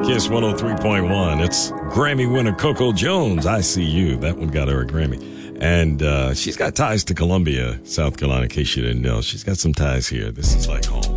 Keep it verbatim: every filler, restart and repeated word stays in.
Kiss one oh three point one. It's Grammy winner Coco Jones. I See You. That one got her a Grammy. And uh, she's got ties to Columbia, South Carolina, in case you didn't know. She's got some ties here. This is like home.